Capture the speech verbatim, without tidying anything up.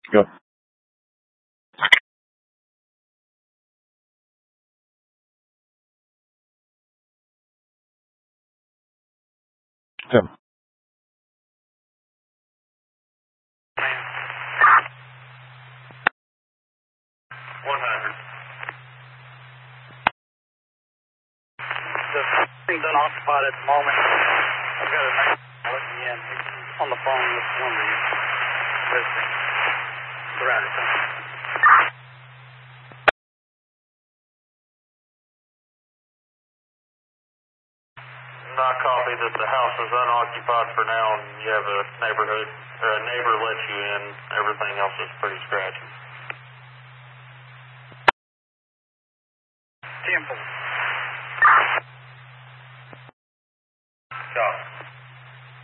Go. Tim. one hundred. The thing's unoccupied at the moment. I've got a man looking in. He's on the phone with one of the residents. Surrounded something. I copy that the house is unoccupied for now, and you have a neighborhood, or a neighbor let you in. Everything else is pretty scratchy. Temple.